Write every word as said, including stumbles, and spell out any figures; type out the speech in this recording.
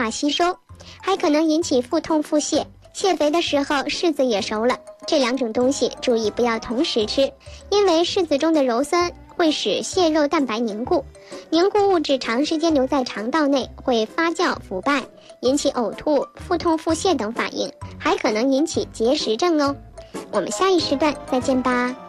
化吸收，还可能引起腹痛腹泻。蟹肥的时候柿子也熟了，这两种东西注意不要同时吃，因为柿子中的鞣酸会使蟹肉蛋白凝固，凝固物质长时间留在肠道内会发酵腐败，引起呕吐、腹痛腹泻等反应，还可能引起结石症哦。我们下一时段再见吧。